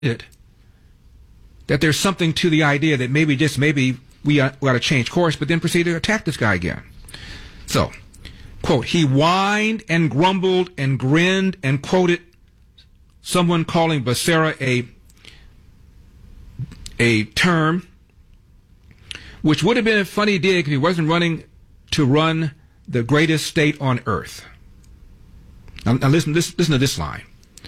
it that there's something to the idea that maybe, just maybe, we ought to change course, but then proceed to attack this guy again. So, quote, he whined and grumbled and grinned and quoted someone calling Becerra a term which would have been a funny dig if he wasn't running to run the greatest state on earth. Now listen to this line.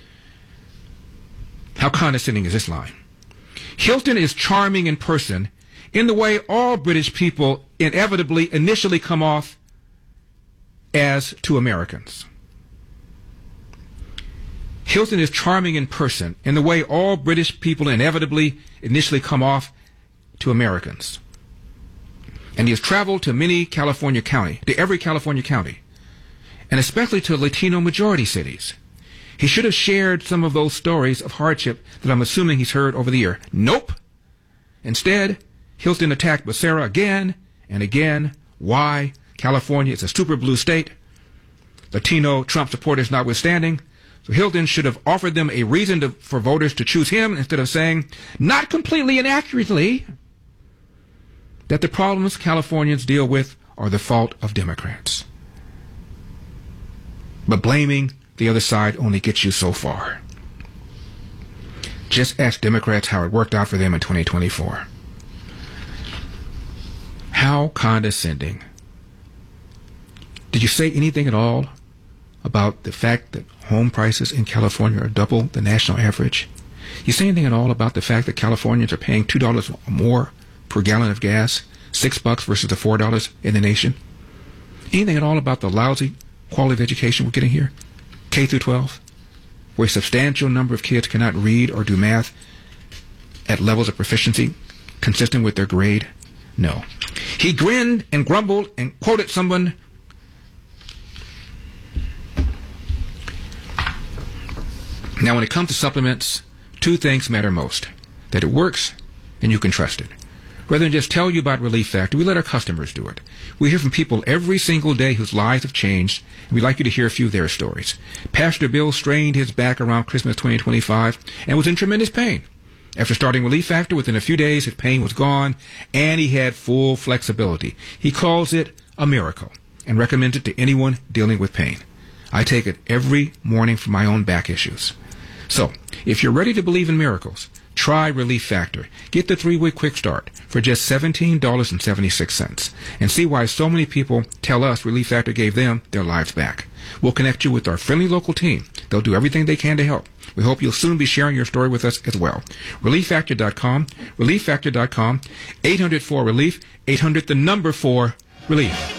How condescending is this line? Hilton is charming in person in the way all British people inevitably initially come off as to Americans. Hilton is charming in person in the way all British people inevitably initially come off to Americans. And he has traveled to every California county, and especially to Latino majority cities. He should have shared some of those stories of hardship that I'm assuming he's heard over the year. Nope. Instead, Hilton attacked Becerra again and again. Why? California is a super blue state, Latino Trump supporters notwithstanding. So Hilton should have offered them a reason for voters to choose him instead of saying, not completely inaccurately, that the problems Californians deal with are the fault of Democrats. But blaming the other side only gets you so far. Just ask Democrats how it worked out for them in 2024. How condescending. Did you say anything at all about the fact that home prices in California are double the national average? You say anything at all about the fact that Californians are paying $2 more per gallon of gas, $6 versus the $4 in the nation? Anything at all about the lousy quality of education we're getting here? K through 12, where a substantial number of kids cannot read or do math at levels of proficiency consistent with their grade? No. He grinned and grumbled and quoted someone. Now, when it comes to supplements, two things matter most: that it works and you can trust it. Rather than just tell you about Relief Factor, we let our customers do it. We hear from people every single day whose lives have changed, and we'd like you to hear a few of their stories. Pastor Bill strained his back around Christmas 2025 and was in tremendous pain. After starting Relief Factor, within a few days, his pain was gone, and he had full flexibility. He calls it a miracle and recommends it to anyone dealing with pain. I take it every morning for my own back issues. So, if you're ready to believe in miracles, try Relief Factor. Get the 3-week quick start for just $17.76 and see why so many people tell us Relief Factor gave them their lives back. We'll connect you with our friendly local team. They'll do everything they can to help. We hope you'll soon be sharing your story with us as well. ReliefFactor.com, ReliefFactor.com, 800-4-RELIEF, 800-4-RELIEF.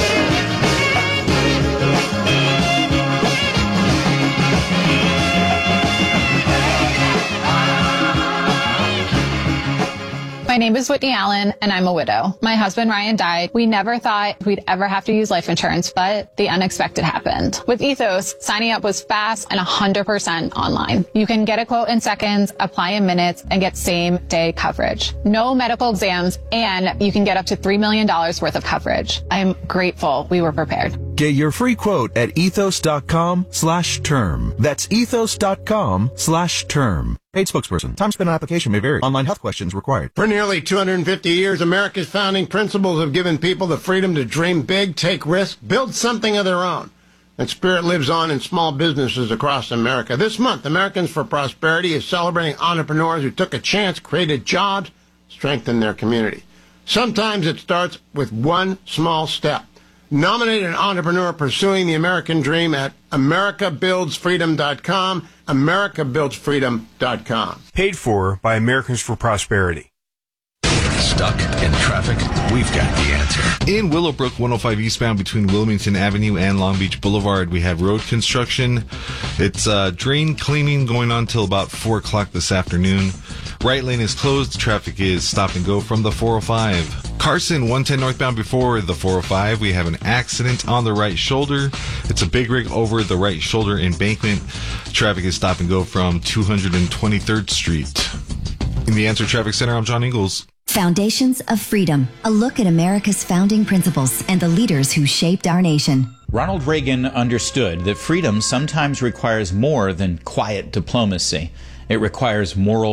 My name is Whitney Allen, and I'm a widow. My husband, Ryan, died. We never thought we'd ever have to use life insurance, but the unexpected happened. With Ethos, signing up was fast and 100% online. You can get a quote in seconds, apply in minutes, and get same-day coverage. No medical exams, and you can get up to $3 million worth of coverage. I'm grateful we were prepared. Get your free quote at ethos.com/term. That's ethos.com/term. Paid spokesperson. Time spent on application may vary. Online health questions required. For nearly 250 years, America's founding principles have given people the freedom to dream big, take risks, build something of their own. That spirit lives on in small businesses across America. This month, Americans for Prosperity is celebrating entrepreneurs who took a chance, created jobs, strengthened their community. Sometimes it starts with one small step. Nominate an entrepreneur pursuing the American dream at americabuildsfreedom.com, americabuildsfreedom.com. Paid for by Americans for Prosperity. Stuck in traffic? We've got the answer. In Willowbrook, 105 eastbound between Wilmington Avenue and Long Beach Boulevard, we have road construction. It's drain cleaning going on till about 4 o'clock this afternoon. Right lane is closed. Traffic is stop and go from the 405. Carson, 110 northbound before the 405. We have an accident on the right shoulder. It's a big rig over the right shoulder embankment. Traffic is stop and go from 223rd Street. In the Answer Traffic Center, I'm John Ingalls. Foundations of Freedom, a look at America's founding principles and the leaders who shaped our nation. Ronald Reagan understood that freedom sometimes requires more than quiet diplomacy. It requires moral